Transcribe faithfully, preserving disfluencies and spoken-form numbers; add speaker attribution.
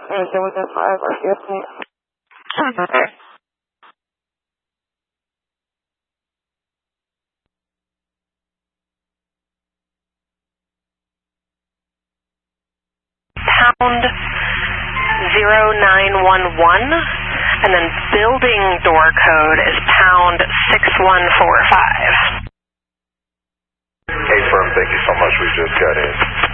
Speaker 1: Thursday within five, R C S me.
Speaker 2: Pound zero nine one one, and then building door code is pound six one four five.
Speaker 3: Hey, firm, thank you so much. We just got in.